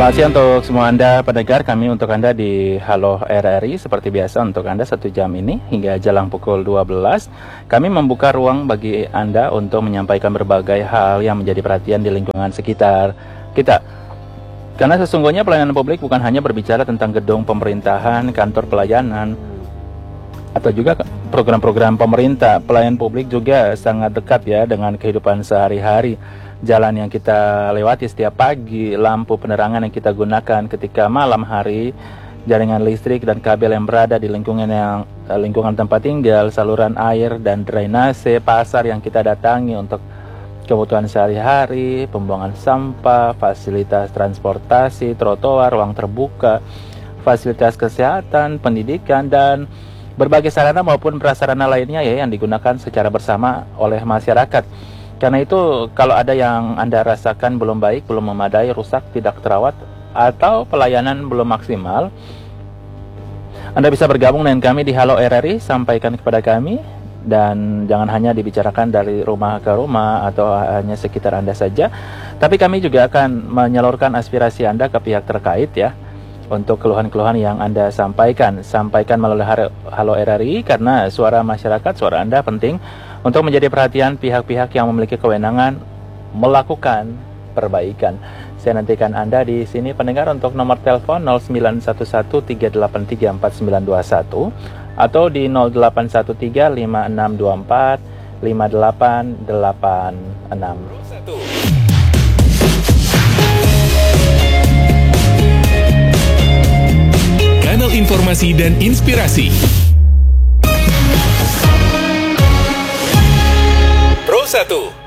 Selamat siang untuk semua Anda pendengar kami untuk Anda di Halo RRI. Seperti biasa untuk Anda 1 jam ini hingga jelang pukul 12 kami membuka ruang bagi Anda untuk menyampaikan berbagai hal yang menjadi perhatian di lingkungan sekitar kita. Karena sesungguhnya pelayanan publik bukan hanya berbicara tentang gedung pemerintahan, kantor pelayanan, atau juga program-program pemerintah. Pelayanan publik juga sangat dekat ya dengan kehidupan sehari-hari. Jalan yang kita lewati setiap pagi, lampu penerangan yang kita gunakan ketika malam hari, jaringan listrik dan kabel yang berada di lingkungan tempat tinggal, saluran air dan drainase, pasar yang kita datangi untuk kebutuhan sehari-hari, pembuangan sampah, fasilitas transportasi, trotoar, ruang terbuka, fasilitas kesehatan, pendidikan, dan berbagai sarana maupun prasarana lainnya ya yang digunakan secara bersama oleh masyarakat. Karena itu kalau ada yang Anda rasakan belum baik, belum memadai, rusak, tidak terawat, atau pelayanan belum maksimal, Anda bisa bergabung dengan kami di Halo RRI, sampaikan kepada kami, dan jangan hanya dibicarakan dari rumah ke rumah atau hanya sekitar Anda saja, tapi kami juga akan menyalurkan aspirasi Anda ke pihak terkait ya, untuk keluhan-keluhan yang Anda sampaikan melalui Halo RRI, karena suara masyarakat, suara Anda penting untuk menjadi perhatian pihak-pihak yang memiliki kewenangan melakukan perbaikan. Saya nantikan Anda di sini pendengar untuk nomor telepon 0911-383-4921 atau di 0813-5624-5886. Kanal informasi dan inspirasi Pro 1.